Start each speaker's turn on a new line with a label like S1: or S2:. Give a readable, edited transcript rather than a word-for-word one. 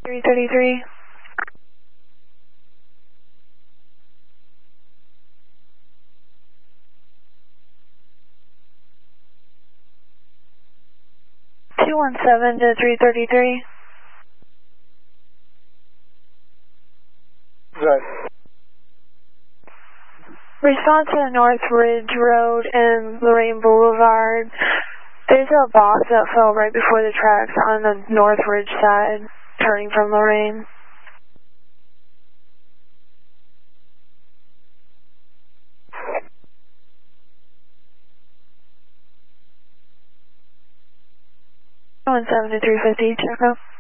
S1: 333. Two 17 to 333.
S2: Good.
S1: Response to North Ridge Road and Lorraine Boulevard. There's a box that fell right before the tracks on the North Ridge side, turning from Lorraine. One 7 to 350, check up.